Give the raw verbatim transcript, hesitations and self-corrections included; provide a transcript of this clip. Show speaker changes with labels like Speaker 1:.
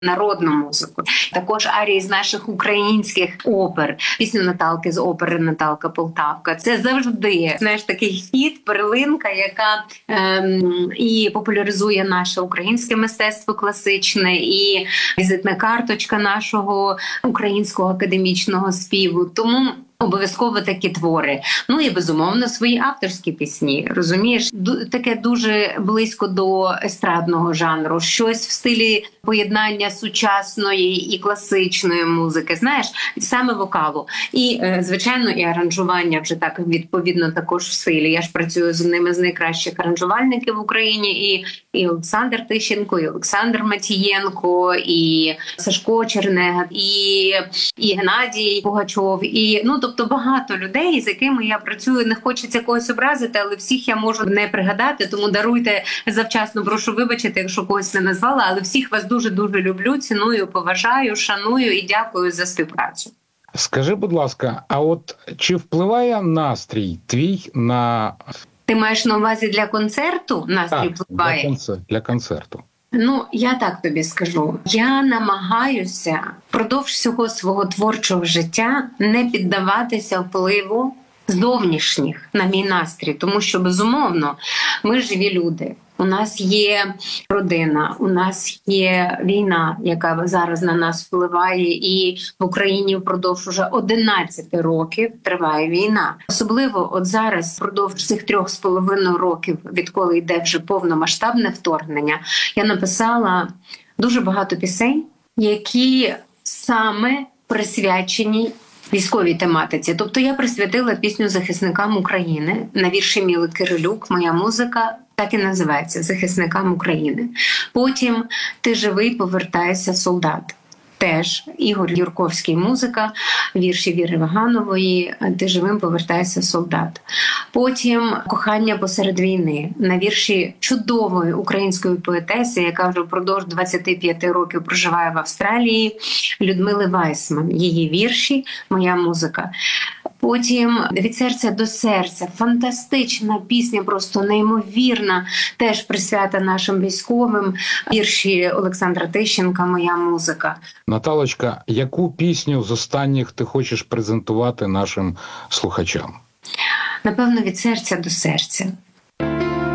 Speaker 1: народну музику. Також арії з наших українських опер, пісню Наталки з опери «Наталка Полтавка». Це завжди, знаєш, такий хіт, перлинка, яка ем, і популяризує наше українське мистецтво класичне, і візитна карточка нашого українського академічного співу. Тому обов'язково такі твори. Ну і, безумовно, свої авторські пісні. Розумієш? Ду- таке дуже близько до естрадного жанру. Щось в стилі поєднання сучасної і класичної музики. Знаєш, саме вокалу. І, е, звичайно, і аранжування вже так відповідно також в стилі. Я ж працюю з одними з найкращих аранжувальників в Україні. І, і Олександр Тищенко, і Олександр Матієнко, і Сашко Чернега, і, і Геннадій Пугачов. І, ну, тобто багато людей, з якими я працюю, не хочеться когось образити, але всіх я можу не пригадати, тому даруйте завчасно, прошу вибачити, якщо когось не назвала, але всіх вас дуже-дуже люблю, ціную, поважаю, шаную і дякую за співпрацю.
Speaker 2: Скажи, будь ласка, а от чи впливає настрій твій на...
Speaker 1: Ти маєш на увазі для концерту? Настрій
Speaker 2: Так,
Speaker 1: впливає?
Speaker 2: для, концер... для концерту.
Speaker 1: Ну, я так тобі скажу. Я намагаюся впродовж всього свого творчого життя не піддаватися впливу зовнішніх на мій настрій, тому що, безумовно, ми живі люди. У нас є родина, у нас є війна, яка зараз на нас впливає, і в Україні впродовж уже одинадцяти років триває війна. Особливо от зараз, впродовж цих трьох з половиною років, відколи йде вже повномасштабне вторгнення, я написала дуже багато пісень, які саме присвячені військовій тематиці. Тобто я присвятила пісню захисникам України на вірші Міли Кирилюк, моя музика, так і називається «Захисникам України». Потім «Ти живий, повертайся, солдат». Теж Ігор Юрковський музика, вірші Віри Ваганової «Ти живим, повертайся, солдат». Потім «Кохання посеред війни» на вірші чудової української поетеси, яка вже впродовж двадцяти п'яти років проживає в Австралії, Людмили Вайсман. Її вірші, моя музика. Потім «Від серця до серця» – фантастична пісня, просто неймовірна, теж присвята нашим військовим. Вірші Олександра Тищенка, моя музика.
Speaker 2: Наталочка, яку пісню з останніх ти хочеш презентувати нашим слухачам?
Speaker 1: Напевно, «Від серця до серця».